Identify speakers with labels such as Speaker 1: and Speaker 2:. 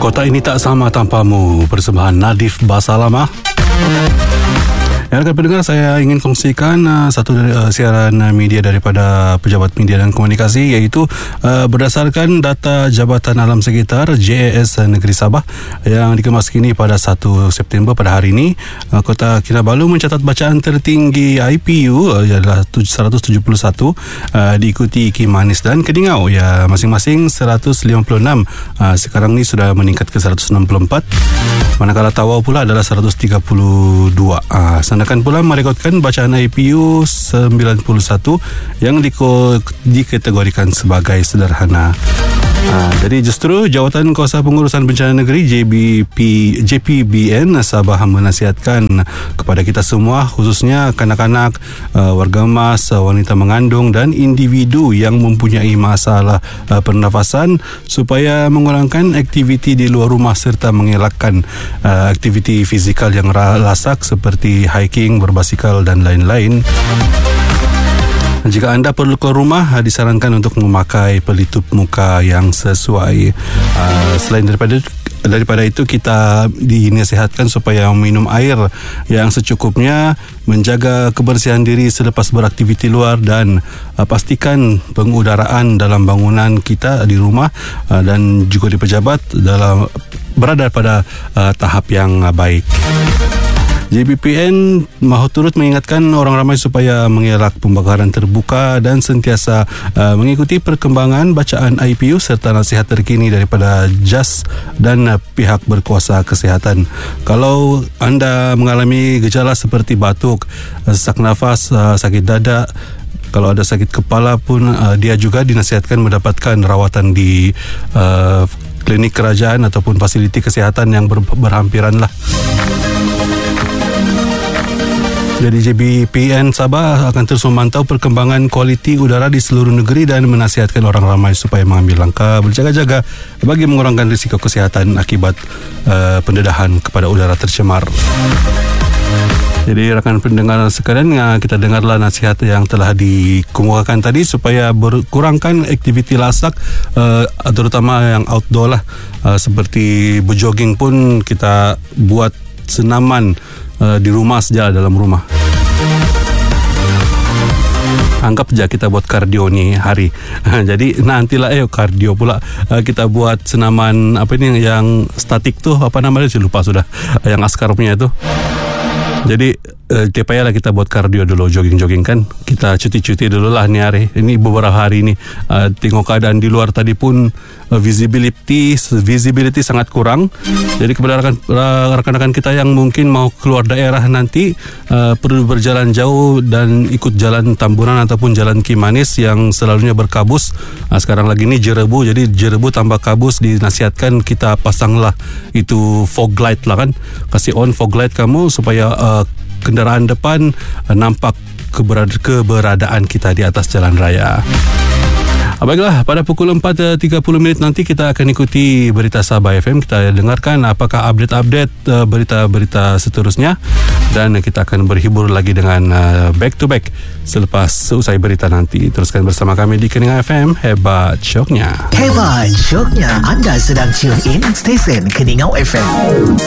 Speaker 1: Kota ini tak sama tanpamu, persembahan Nadif Basalamah. Rakan pendengar, saya ingin kongsikan satu siaran media daripada Pejabat Media dan Komunikasi, iaitu berdasarkan data Jabatan Alam Sekitar JAS Negeri Sabah yang dikemas kini pada 1 September pada hari ini, Kota Kinabalu mencatat bacaan tertinggi IPU adalah 171, diikuti Kimanis dan Keningau ya masing-masing 156. Sekarang ni sudah meningkat ke 164, manakala Tawau pula adalah 132. Sandakan pula merekodkan bacaan IPU 91 yang dikategorikan sebagai sederhana. Jadi justru Jawatan Kuasa Pengurusan Bencana Negeri JPBN Sabah menasihatkan kepada kita semua, khususnya kanak-kanak, warga emas, wanita mengandung dan individu yang mempunyai masalah pernafasan supaya mengurangkan aktiviti di luar rumah serta mengelakkan aktiviti fizikal yang lasak seperti hiking, berbasikal dan lain-lain. Jika anda perlu keluar rumah, disarankan untuk memakai pelitup muka yang sesuai. Selain daripada itu, kita dinasihatkan supaya minum air yang secukupnya, menjaga kebersihan diri selepas beraktiviti luar dan pastikan pengudaraan dalam bangunan kita di rumah dan juga di pejabat berada pada tahap yang baik. JPBN mahu turut mengingatkan orang ramai supaya mengelak pembakaran terbuka dan sentiasa mengikuti perkembangan bacaan IPU serta nasihat terkini daripada JAS dan pihak berkuasa kesihatan. Kalau anda mengalami gejala seperti batuk, sesak nafas, sakit dada, kalau ada sakit kepala pun, dia juga dinasihatkan mendapatkan rawatan di klinik kerajaan ataupun fasiliti kesihatan yang berhampiran lah. Jadi JPBN Sabah akan terus memantau perkembangan kualiti udara di seluruh negeri dan menasihatkan orang ramai supaya mengambil langkah berjaga-jaga bagi mengurangkan risiko kesihatan akibat pendedahan kepada udara tercemar. Jadi rakan pendengar sekalian, kita dengarlah nasihat yang telah dikemukakan tadi supaya berkurangkan aktiviti lasak, terutama yang outdoor lah, seperti berjoging pun kita buat senaman di rumah saja, dalam rumah. Anggap saja kita buat kardio ni hari. Jadi nantilah kardio pula kita buat senaman apa ni yang statik tu, apa namanya, saya lupa sudah, yang askar punya tu. Jadi tiap payahlah kita buat kardio dulu, jogging-jogging kan. Kita cuti-cuti dulu lah ni hari. Ini beberapa hari ni tengok keadaan di luar tadi pun visibility sangat kurang. Jadi kepada rakan-rakan kita yang mungkin mau keluar daerah nanti, perlu berjalan jauh dan ikut jalan Tamburan ataupun jalan Kimanis yang selalunya berkabus. Sekarang lagi ni jerebu, jadi jerebu tambah kabus, dinasihatkan kita pasanglah itu fog light lah kan. Kasih on fog light kamu supaya kenderaan depan nampak keberadaan kita di atas jalan raya. Baiklah, pada pukul 4.30 nanti kita akan ikuti Berita Sabah FM. Kita dengarkan apakah update-update berita-berita seterusnya, dan kita akan berhibur lagi dengan back to back selepas selesai berita nanti. Teruskan bersama kami di Keningau FM. Hebat syoknya.
Speaker 2: Hebat syoknya. Anda sedang tune in stesen Keningau FM.